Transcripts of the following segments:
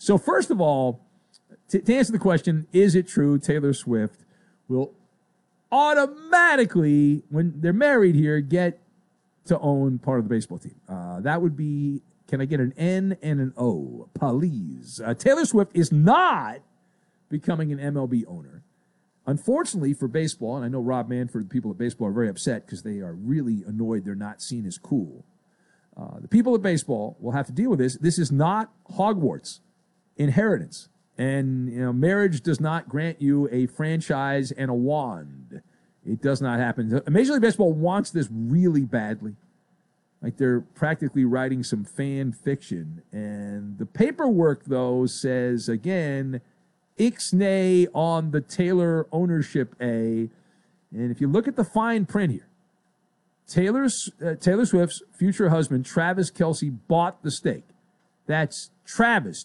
So first of all, to answer the question, is it true Taylor Swift will automatically, when they're married here, get to own part of the baseball team? That would be, can I get an N and an O? Please. Taylor Swift is not becoming an MLB owner. Unfortunately for baseball, and I know Rob Manfred, the people at baseball are very upset because they are really annoyed they're not seen as cool. The people at baseball will have to deal with this. This is not Hogwarts inheritance. And, marriage does not grant you a franchise and a wand. It does not happen. Major League Baseball wants this really badly. Like they're practically writing some fan fiction. And the paperwork, though, says, again, ixnay on the Taylor ownership A. And if you look at the fine print here, Taylor Swift's future husband, Travis Kelce, bought the stake. That's Travis,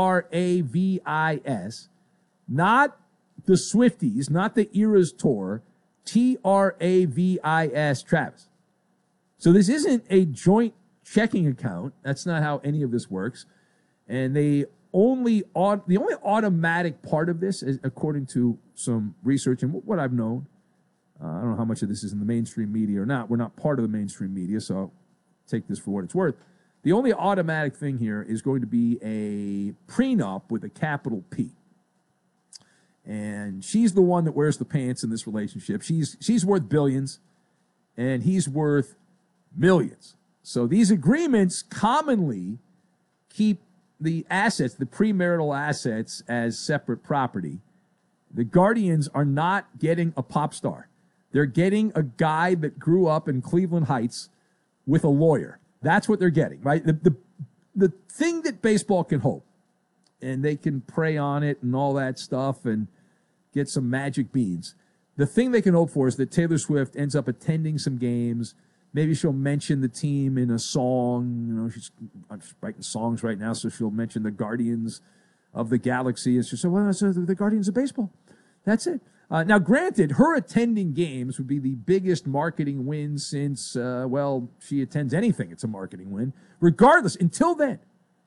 Travis, not the Swifties, not the Eras Tour, Travis, Travis. So this isn't a joint checking account. That's not how any of this works. And the only automatic part of this is, according to some research and what I've known, I don't know how much of this is in the mainstream media or not. We're not part of the mainstream media, so I'll take this for what it's worth. The only automatic thing here is going to be a prenup with a capital P. And she's the one that wears the pants in this relationship. She's worth billions, and he's worth millions. So these agreements commonly keep the assets, the premarital assets, as separate property. The guardians are not getting a pop star. They're getting a guy that grew up in Cleveland Heights with a lawyer. That's what they're getting, right? The thing that baseball can hope, and they can prey on it and all that stuff and get some magic beans. The thing they can hope for is that Taylor Swift ends up attending some games. Maybe she'll mention the team in a song. She's writing songs right now, so she'll mention the Guardians of the Galaxy. And she'll say, well, it's the Guardians of Baseball. That's it. Now, granted, her attending games would be the biggest marketing win since, she attends anything. It's a marketing win. Regardless, until then,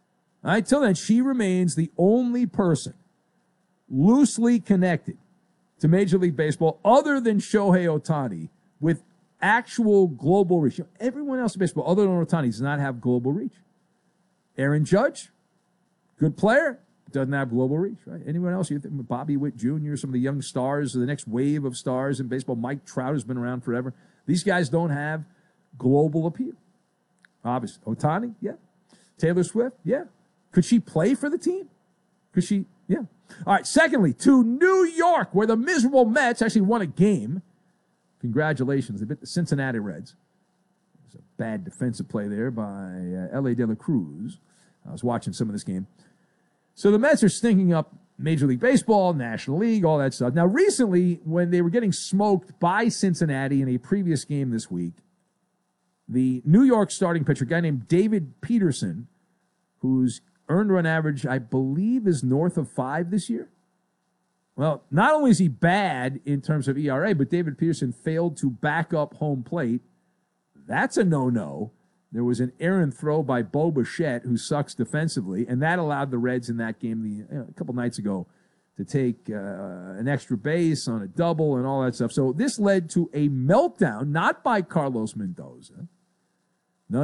she remains the only person loosely connected to Major League Baseball other than Shohei Ohtani with actual global reach. Everyone else in baseball other than Ohtani does not have global reach. Aaron Judge, good player, doesn't have global reach, right? Anyone else? You think Bobby Witt Jr., some of the young stars, the next wave of stars in baseball. Mike Trout has been around forever. These guys don't have global appeal. Obviously. Ohtani, yeah. Taylor Swift, yeah. Could she play for the team? Could she? Yeah. All right, secondly, to New York, where the miserable Mets actually won a game. Congratulations. They beat the Cincinnati Reds. It was a bad defensive play there by L.A. De La Cruz. I was watching some of this game. So the Mets are stinking up Major League Baseball, National League, all that stuff. Now, recently, when they were getting smoked by Cincinnati in a previous game this week, the New York starting pitcher, a guy named David Peterson, whose earned run average, I believe, is north of 5 this year. Well, not only is he bad in terms of ERA, but David Peterson failed to back up home plate. That's a no-no. There was an errant throw by Bo Bichette, who sucks defensively, and that allowed the Reds in that game a couple nights ago to take an extra base on a double and all that stuff. So this led to a meltdown, not by Carlos Mendoza. No.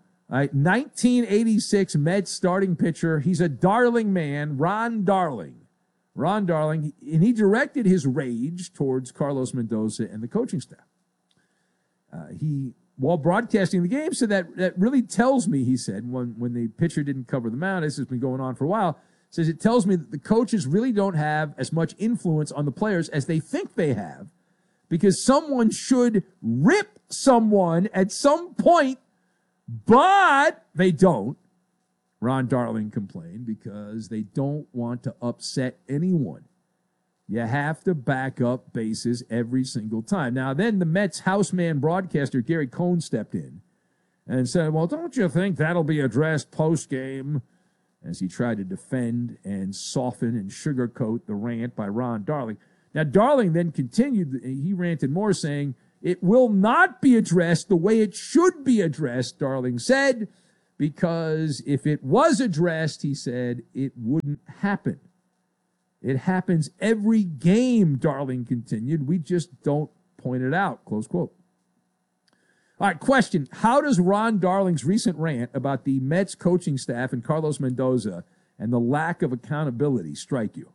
1986 Mets starting pitcher. He's a darling man, Ron Darling. And he directed his rage towards Carlos Mendoza and the coaching staff. While broadcasting the game, said that really tells me, he said, when the pitcher didn't cover the mound, this has been going on for a while, says it tells me that the coaches really don't have as much influence on the players as they think they have, because someone should rip someone at some point, but they don't. Ron Darling complained because they don't want to upset anyone. You have to back up bases every single time. Now, then the Mets houseman broadcaster, Gary Cohn, stepped in and said, well, don't you think that'll be addressed post-game? As he tried to defend and soften and sugarcoat the rant by Ron Darling. Now, Darling then continued, he ranted more, saying, it will not be addressed the way it should be addressed, Darling said, because if it was addressed, he said, it wouldn't happen. It happens every game, Darling continued. We just don't point it out, close quote. All right, question. How does Ron Darling's recent rant about the Mets coaching staff and Carlos Mendoza and the lack of accountability strike you?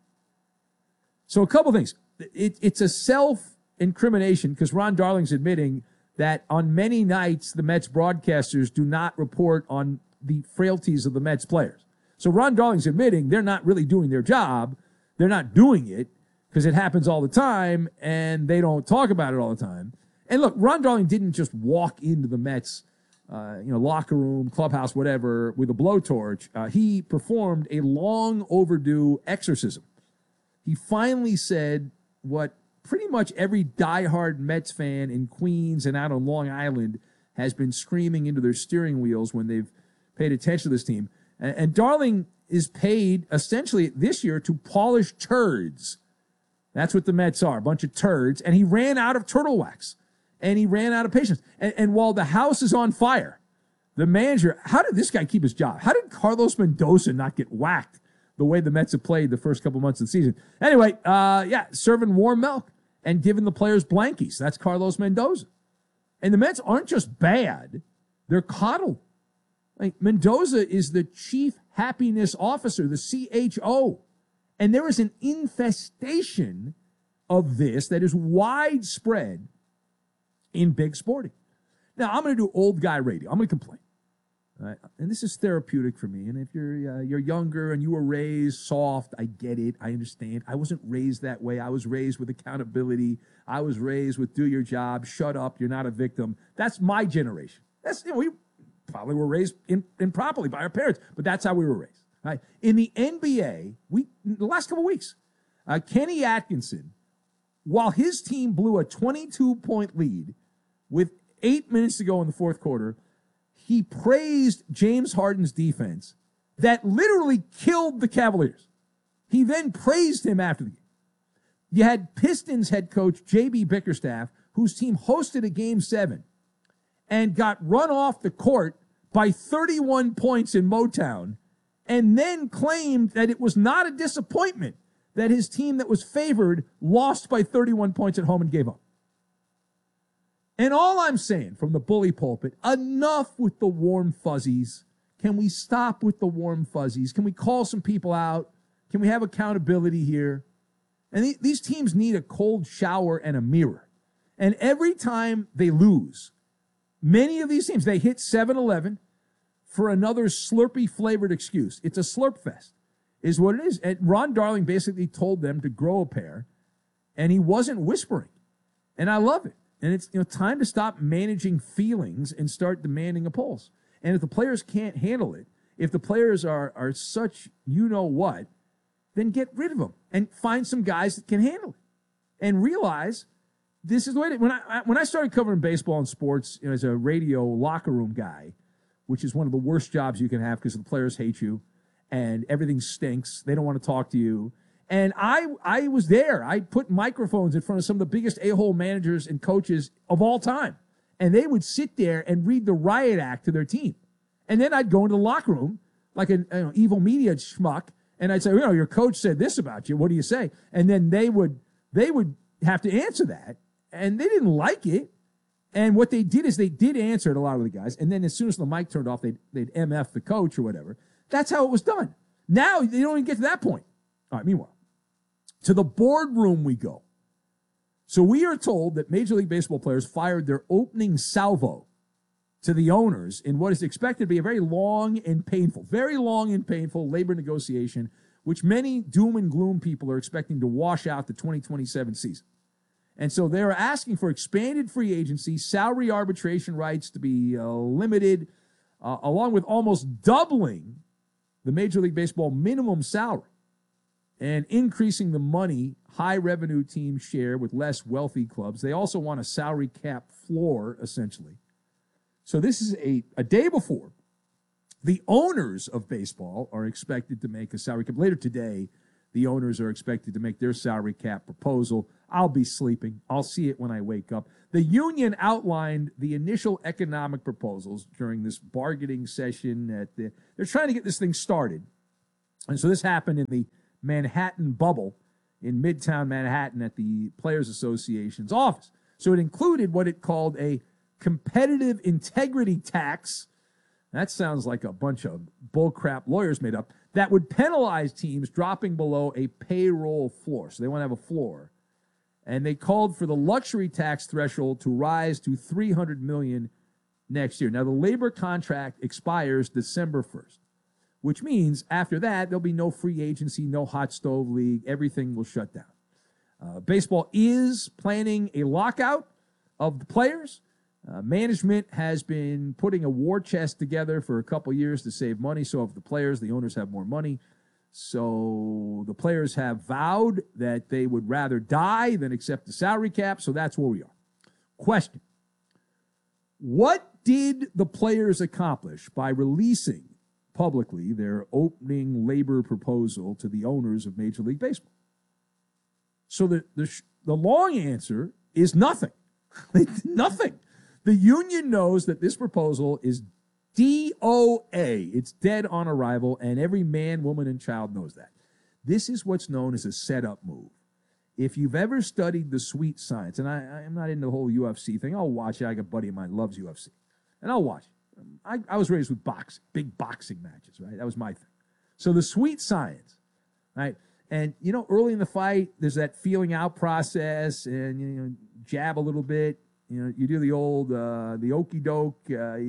So a couple things. It's a self-incrimination because Ron Darling's admitting that on many nights the Mets broadcasters do not report on the frailties of the Mets players. So Ron Darling's admitting they're not really doing their job. They're not doing it because it happens all the time and they don't talk about it all the time. And look, Ron Darling didn't just walk into the Mets locker room, clubhouse, whatever, with a blowtorch. He performed a long overdue exorcism. He finally said what pretty much every diehard Mets fan in Queens and out on Long Island has been screaming into their steering wheels when they've paid attention to this team. And Darling is paid essentially this year to polish turds. That's what the Mets are, a bunch of turds. And he ran out of turtle wax. And he ran out of patience. And while the house is on fire, the manager, how did this guy keep his job? How did Carlos Mendoza not get whacked the way the Mets have played the first couple months of the season? Anyway, serving warm milk and giving the players blankies. That's Carlos Mendoza. And the Mets aren't just bad, they're coddled. Like, Mendoza is the chief happiness officer, the CHO. And there is an infestation of this that is widespread in big sporting. Now, I'm going to do old guy radio. I'm going to complain. Right? And this is therapeutic for me. And if you're younger and you were raised soft, I get it. I understand. I wasn't raised that way. I was raised with accountability. I was raised with do your job, shut up, you're not a victim. That's my generation. We probably were raised improperly by our parents, but that's how we were raised. Right? In the NBA, the last couple of weeks, Kenny Atkinson, while his team blew a 22-point lead with 8 minutes to go in the fourth quarter, he praised James Harden's defense that literally killed the Cavaliers. He then praised him after the game. You had Pistons head coach J.B. Bickerstaff, whose team hosted a Game 7 and got run off the court by 31 points in Motown, and then claimed that it was not a disappointment that his team that was favored lost by 31 points at home and gave up. And all I'm saying from the bully pulpit, enough with the warm fuzzies. Can we stop with the warm fuzzies? Can we call some people out? Can we have accountability here? And these teams need a cold shower and a mirror. And every time they lose, many of these teams, they hit 7-11 for another Slurpee-flavored excuse. It's a slurp fest, is what it is. And Ron Darling basically told them to grow a pair, and he wasn't whispering. And I love it. And it's time to stop managing feelings and start demanding a pulse. And if the players can't handle it, if the players are such you-know-what, then get rid of them and find some guys that can handle it. And realize this is the way to, when I started covering baseball and sports as a radio locker room guy, which is one of the worst jobs you can have because the players hate you and everything stinks. They don't want to talk to you. And I was there. I put microphones in front of some of the biggest a-hole managers and coaches of all time. And they would sit there and read the riot act to their team. And then I'd go into the locker room like an evil media schmuck, and I'd say, your coach said this about you. What do you say? And then they would have to answer that, and they didn't like it. And what they did is they did answer it, a lot of the guys. And then as soon as the mic turned off, they'd MF the coach or whatever. That's how it was done. Now they don't even get to that point. All right, meanwhile, to the boardroom we go. So we are told that Major League Baseball players fired their opening salvo to the owners in what is expected to be a very long and painful labor negotiation, which many doom and gloom people are expecting to wash out the 2027 season. And so they're asking for expanded free agency, salary arbitration rights to be limited, along with almost doubling the Major League Baseball minimum salary and increasing the money high revenue teams share with less wealthy clubs. They also want a salary cap floor, essentially. So this is a day before the owners of baseball are expected to make a salary cap. Later today, the owners are expected to make their salary cap proposal. I'll be sleeping. I'll see it when I wake up. The union outlined the initial economic proposals during this bargaining session. They're trying to get this thing started. And so this happened in the Manhattan bubble in Midtown Manhattan at the Players Association's office. So it included what it called a competitive integrity tax. That sounds like a bunch of bullcrap lawyers made up. That would penalize teams dropping below a payroll floor. So they want to have a floor. And they called for the luxury tax threshold to rise to $300 million next year. Now, the labor contract expires December 1st, which means after that, there'll be no free agency, no hot stove league. Everything will shut down. Baseball is planning a lockout of the players. Management has been putting a war chest together for a couple years to save money. So if the players, the owners have more money. So the players have vowed that they would rather die than accept the salary cap. So that's where we are. Question. What did the players accomplish by releasing publicly their opening labor proposal to the owners of Major League Baseball? So the long answer is nothing. Nothing. The union knows that this proposal is DOA. It's dead on arrival, and every man, woman, and child knows that. This is what's known as a setup move. If you've ever studied the sweet science, and I'm not into the whole UFC thing, I'll watch it. I got a buddy of mine who loves UFC, and I'll watch it. I was raised with boxing, big boxing matches, right? That was my thing. So the sweet science, right? And, early in the fight, there's that feeling out process, and, jab a little bit. You do the old, the okey doke,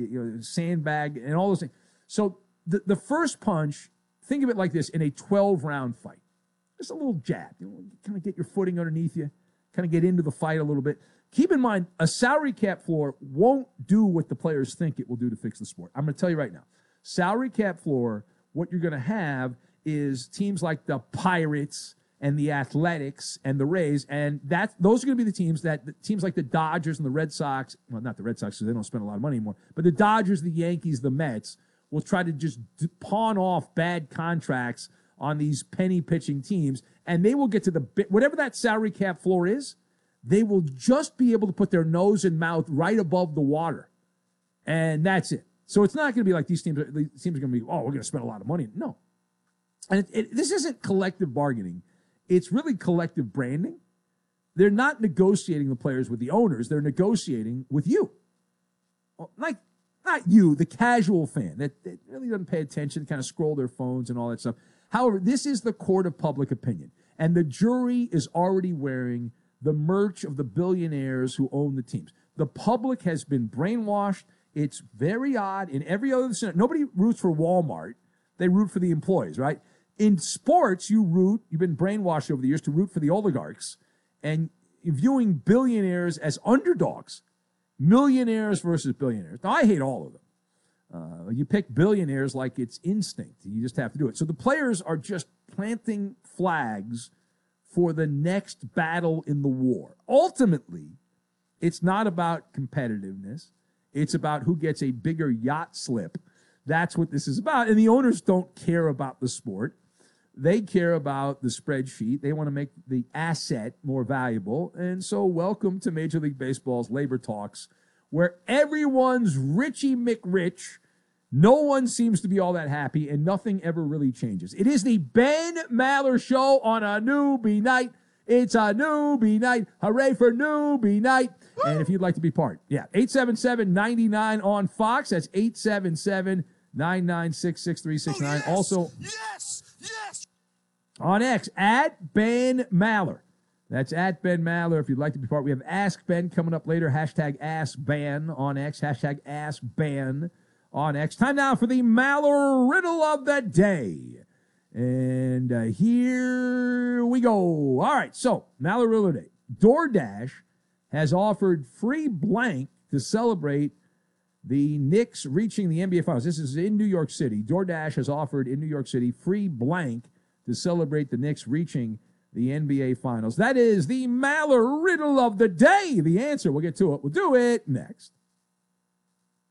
sandbag, and all those things. So the first punch, think of it like this in a 12-round fight. Just a little jab. Kind of get your footing underneath you, kind of get into the fight a little bit. Keep in mind, a salary cap floor won't do what the players think it will do to fix the sport. I'm going to tell you right now. Salary cap floor, what you're going to have is teams like the Pirates and the Athletics and the Rays, and those are going to be the teams like the Dodgers and the Red Sox, well, not the Red Sox because they don't spend a lot of money anymore, but the Dodgers, the Yankees, the Mets will try to just pawn off bad contracts on these penny pitching teams, and they will get to whatever that salary cap floor is, they will just be able to put their nose and mouth right above the water, and that's it. So it's not going to be like these teams are going to be, we're going to spend a lot of money. No. And this isn't collective bargaining. It's really collective branding. They're not negotiating the players with the owners. They're negotiating with you. Like, not you, the casual fan that really doesn't pay attention, kind of scroll their phones and all that stuff. However, this is the court of public opinion. And the jury is already wearing the merch of the billionaires who own the teams. The public has been brainwashed. It's very odd. In every other scenario, nobody roots for Walmart. They root for the employees, right? In sports, you've been brainwashed over the years to root for the oligarchs and viewing billionaires as underdogs, millionaires versus billionaires. Now, I hate all of them. You pick billionaires like it's instinct. You just have to do it. So the players are just planting flags for the next battle in the war. Ultimately, it's not about competitiveness. It's about who gets a bigger yacht slip. That's what this is about. And the owners don't care about the sport. They care about the spreadsheet. They want to make the asset more valuable. And so welcome to Major League Baseball's labor talks, where everyone's Richie McRich. No one seems to be all that happy, and nothing ever really changes. It is the Ben Maller Show on a newbie night. It's a newbie night. Hooray for newbie night. Woo! And if you'd like to be part, 877-99 on Fox. That's 877-996-6369. Also, yes! On X, at Ben Maller. That's at Ben Maller if you'd like to be part. We have Ask Ben coming up later. Hashtag Ask Ben on X. Hashtag Ask Ben on X. Time now for the Maller Riddle of the Day. And here we go. All right, so Maller Riddle of the Day. DoorDash has offered free blank to celebrate the Knicks reaching the NBA Finals. This is in New York City. DoorDash has offered in New York City free blank to celebrate the Knicks reaching the NBA Finals. That is the Maller Riddle of the Day. The answer, we'll get to it. We'll do it next.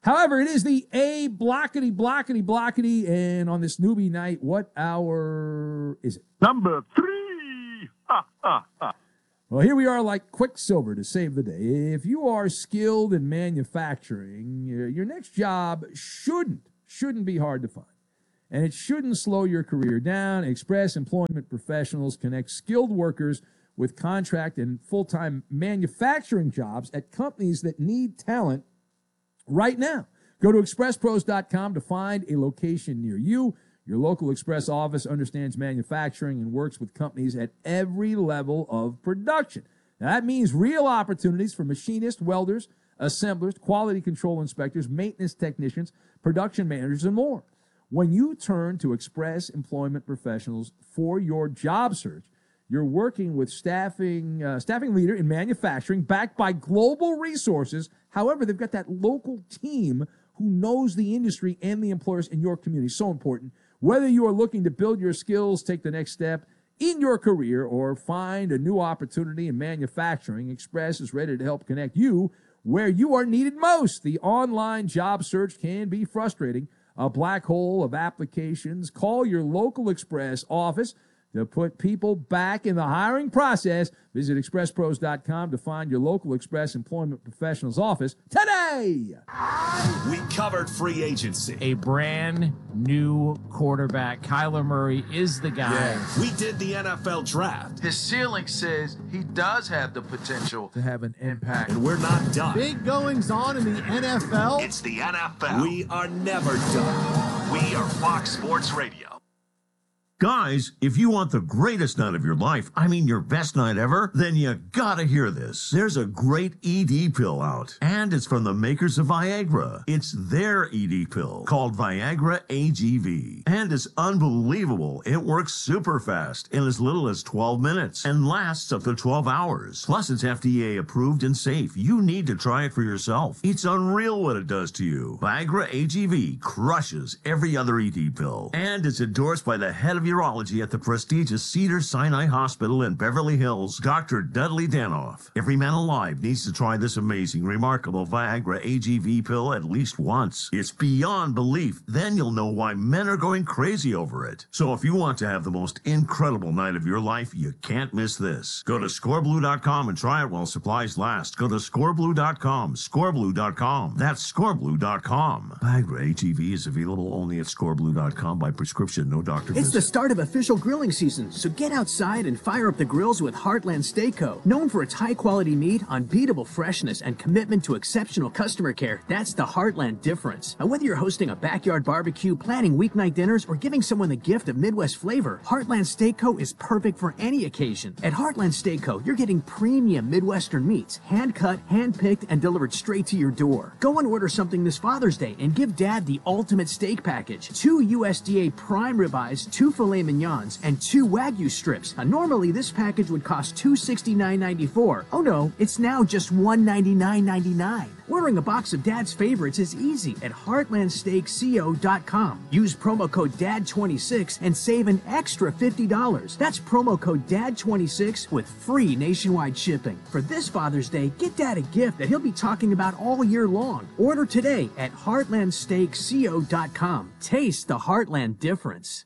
However, it is the A blockety, blockety, blockety, and on this newbie night, what hour is it? Number 3. Ha, ha, ha. Well, here we are like Quicksilver to save the day. If you are skilled in manufacturing, your next job shouldn't be hard to find. And it shouldn't slow your career down. Express Employment Professionals connect skilled workers with contract and full-time manufacturing jobs at companies that need talent right now. Go to expresspros.com to find a location near you. Your local Express office understands manufacturing and works with companies at every level of production. Now, that means real opportunities for machinists, welders, assemblers, quality control inspectors, maintenance technicians, production managers, and more. When you turn to Express Employment Professionals for your job search, you're working with staffing leader in manufacturing backed by global resources. However, they've got that local team who knows the industry and the employers in your community. So important. Whether you are looking to build your skills, take the next step in your career, or find a new opportunity in manufacturing, Express is ready to help connect you where you are needed most. The online job search can be frustrating, a black hole of applications. Call your local Express office to put people back in the hiring process. Visit expresspros.com to find your local Express Employment Professionals office today. We covered free agency. A brand new quarterback. Kyler Murray is the guy. Yeah. We did the NFL draft. His ceiling says he does have the potential To have an impact. And we're not done. Big goings on in the NFL. It's the NFL. We are never done. We are Fox Sports Radio. Guys, if you want the greatest night of your life, I mean your best night ever, then you gotta hear this. There's a great ED pill out, and it's from the makers of Viagra. It's their ED pill called Viagra AGV, and it's unbelievable. It works super fast in as little as 12 minutes and lasts up to 12 hours. Plus, it's FDA approved and safe. You need to try it for yourself. It's unreal what it does to you. Viagra AGV crushes every other ED pill, and it's endorsed by the head of urology at the prestigious Cedars-Sinai Hospital in Beverly Hills, Dr. Dudley Danoff. Every man alive needs to try this amazing, remarkable Viagra AGV pill at least once. It's beyond belief. Then you'll know why men are going crazy over it. So if you want to have the most incredible night of your life, you can't miss this. Go to scoreblue.com and try it while supplies last. Go to scoreblue.com, scoreblue.com. That's scoreblue.com. Viagra AGV is available only at scoreblue.com by prescription, no doctor It's visit. the start of official grilling season, so get outside and fire up the grills with Heartland Steak Co. Known for its high-quality meat, unbeatable freshness, and commitment to exceptional customer care, that's the Heartland difference. Now, whether you're hosting a backyard barbecue, planning weeknight dinners, or giving someone the gift of Midwest flavor, Heartland Steak Co. is perfect for any occasion. At Heartland Steak Co., you're getting premium Midwestern meats, hand-cut, hand-picked, and delivered straight to your door. Go and order something this Father's Day and give Dad the ultimate steak package. 2 USDA prime ribeyes, 2 filet mignons, and 2 Wagyu strips. Now, normally, this package would cost $269.94. Oh no, it's now just $199.99. Ordering a box of Dad's favorites is easy at heartlandsteakco.com. Use promo code DAD26 and save an extra $50. That's promo code DAD26 with free nationwide shipping. For this Father's Day, get Dad a gift that he'll be talking about all year long. Order today at heartlandsteakco.com. Taste the Heartland difference.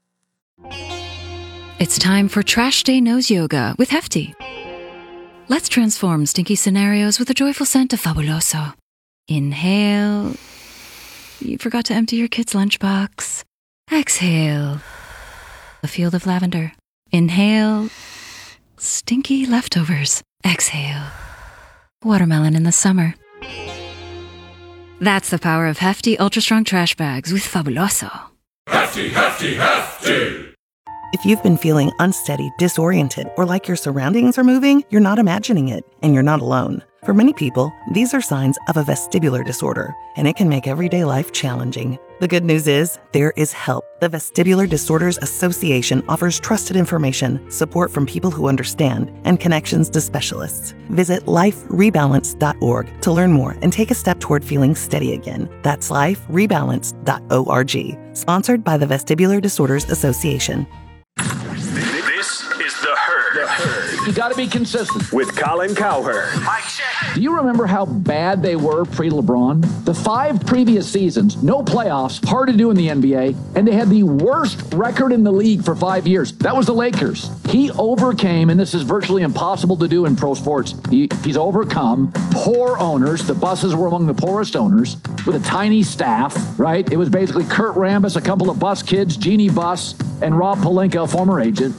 It's time for Trash Day Nose Yoga with Hefty. Let's transform stinky scenarios with a joyful scent of Fabuloso. Inhale. You forgot to empty your kid's lunchbox. Exhale. A field of lavender. Inhale. Stinky leftovers. Exhale. Watermelon in the summer. That's the power of Hefty Ultra Strong Trash Bags with Fabuloso. Hefty, hefty, hefty! If you've been feeling unsteady, disoriented, or like your surroundings are moving, you're not imagining it, and you're not alone. For many people, these are signs of a vestibular disorder, and it can make everyday life challenging. The good news is, there is help. The Vestibular Disorders Association offers trusted information, support from people who understand, and connections to specialists. Visit liferebalance.org to learn more and take a step toward feeling steady again. That's liferebalance.org. Sponsored by the Vestibular Disorders Association. This is The Herd. The Herd. You got to be consistent. With Colin Cowherd. Mike check. Do you remember how bad they were pre-LeBron? The 5 previous seasons, no playoffs, hard to do in the NBA, and they had the worst record in the league for 5 years. That was the Lakers. He overcame, and this is virtually impossible to do in pro sports, he's overcome poor owners. The Busses were among the poorest owners with a tiny staff, right? It was basically Kurt Rambis, a couple of Bus kids, Jeannie Buss, and Rob Pelinka, a former agent.